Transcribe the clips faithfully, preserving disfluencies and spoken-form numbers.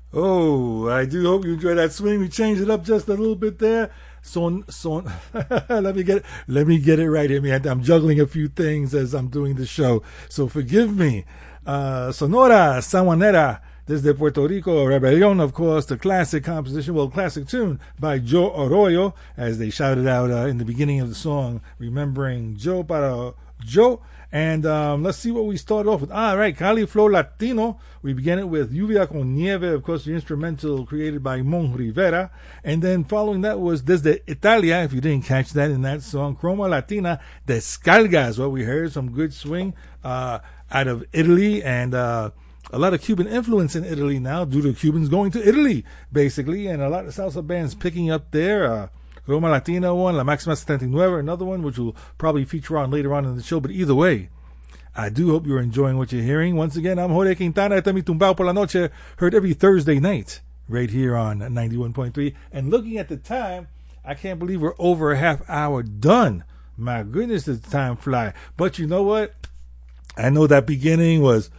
Oh, I do hope you enjoy that swing. We changed it up just a little bit there. Son, son. let me get, let me get it right here, man. I'm juggling a few things as I'm doing the show, so forgive me. Uh, Sonora Sanjuanera, desde Puerto Rico, Rebellion, of course, the classic composition, well, classic tune by Joe Arroyo, as they shouted out uh, in the beginning of the song, remembering Joe para Joe. And um, let's see what we start off with. Ah, right, Cali Flow Latino. We began it with Lluvia con Nieve, of course, the instrumental created by Mon Rivera. And then following that was Desde Italia, if you didn't catch that in that song, Chroma Latina, Descargas, what we heard, some good swing uh, out of Italy, and uh, a lot of Cuban influence in Italy now due to Cubans going to Italy, basically, and a lot of salsa bands picking up there. Uh, Roma Latina one, La Maxima seventy-nueve, another one, which we'll probably feature on later on in the show. But either way, I do hope you're enjoying what you're hearing. Once again, I'm Jorge Quintana. Esta mi Tumbao por la Noche, heard every Thursday night right here on ninety-one point three. And looking at the time, I can't believe we're over a half hour done. My goodness, does the time fly. But you know what? I know that beginning was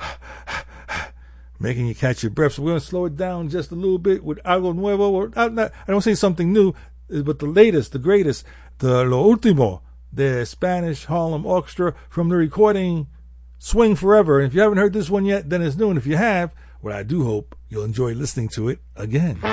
making you catch your breath. So we're going to slow it down just a little bit with Algo Nuevo. Or, I don't say something new, but the latest, the greatest, the Lo Último, the Spanish Harlem Orchestra from the recording Swing Forever. And if you haven't heard this one yet, then it's new. And if you have, well, I do hope you'll enjoy listening to it again.